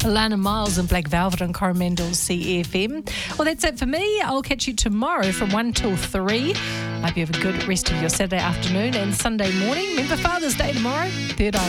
Alana Miles and Black Velvet on Coromandel's CFM. Well, that's it for me. I'll catch you tomorrow from 1 till 3. Hope you have a good rest of your Saturday afternoon and Sunday morning. Remember Father's Day tomorrow, 3rd Eye.